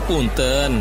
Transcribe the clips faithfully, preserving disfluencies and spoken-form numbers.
Punten,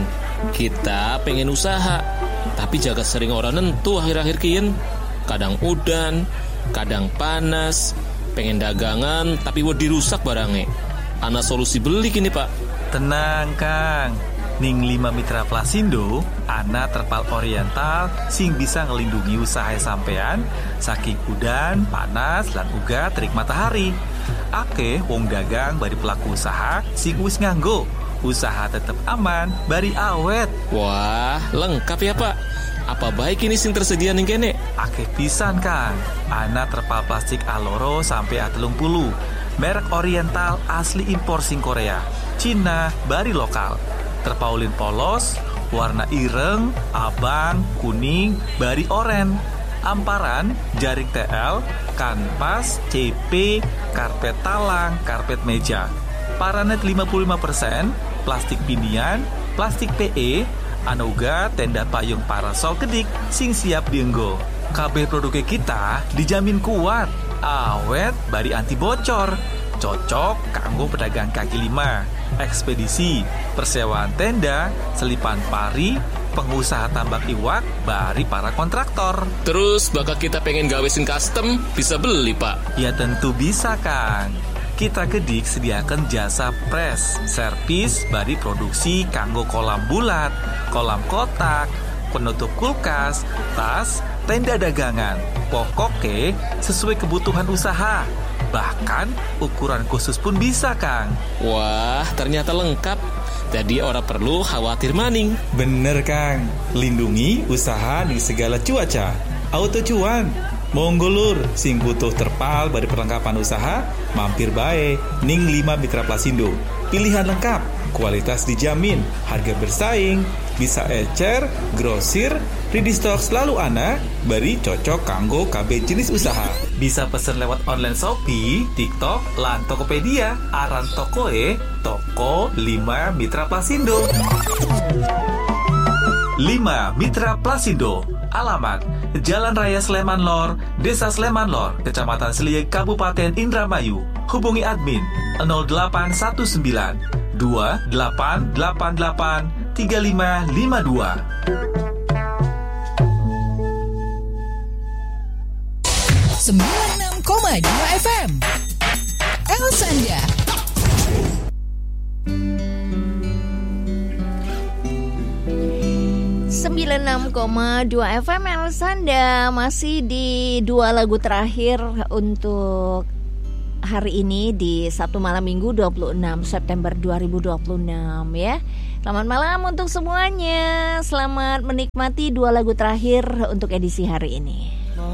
kita pengen usaha, tapi jaga sering orang nentu akhir-akhir kian. Kadang udan, kadang panas. Pengen dagangan, tapi wedi rusak barangnya. Ana solusi beli kini pak. Tenang Kang, ning lima Mitra Plasindo, ana terpal oriental sing bisa ngelindungi usaha sampean saking udan, panas, lan uga terik matahari. Akeh wong dagang bari pelaku usaha sing wis nganggo usaha tetep aman, bari awet. Wah, lengkap ya pak. Apa baik ini sing tersedia ning kene? Akeh pisan Kang, ana terpal plastik Aloro sampai A telung puluh. Merek oriental asli impor sing Korea, Cina, bari lokal. Terpaulin polos, warna ireng, abang, kuning, bari oren. Amparan, jaring T L, kanvas, C P, karpet talang, karpet meja. Paranet lima puluh lima persen, plastik pinian, plastik P E, anuga tenda payung parasol kedik sing siap dienggo. Kabeh produknya kita dijamin kuat, awet, bari anti bocor. Cocok kanggo pedagang kaki lima, ekspedisi, persewaan tenda, selipan pari, pengusaha tambak iwak, bari para kontraktor. Terus bakal kita pengen gawe sing custom, bisa beli pak? Ya tentu bisa Kang. Kita Kedik sediakan jasa press, servis, bari produksi kanggo kolam bulat, kolam kotak, penutup kulkas, tas, tenda dagangan. Pokoknya sesuai kebutuhan usaha. Bahkan ukuran khusus pun bisa Kang. Wah, ternyata lengkap. Jadi orang perlu khawatir maning. Bener Kang, lindungi usaha di segala cuaca. Auto cuan. Monggo lur, sing butuh terpal bari perlengkapan usaha, mampir bae ning lima Mitra Plasindo. Pilihan lengkap, kualitas dijamin, harga bersaing, bisa ecer, grosir, ready stock selalu ana, bari cocok kanggo K B jenis usaha. Bisa pesen lewat online Shopee, TikTok, lan Tokopedia. Aran tokoe, Toko lima Mitra Plasindo. lima Mitra Plasindo. Alamat Jalan Raya Sleman Lor, Desa Sleman Lor, Kecamatan Seliek, Kabupaten Indramayu. Hubungi admin nol delapan satu sembilan dua delapan delapan delapan tiga lima lima dua. sembilan puluh enam koma dua F M El Sanda. sembilan puluh enam koma dua F M El Sanda. Masih di dua lagu terakhir untuk hari ini di Sabtu malam Minggu dua puluh enam September dua ribu dua puluh enam ya. Selamat malam untuk semuanya. Selamat menikmati dua lagu terakhir untuk edisi hari ini.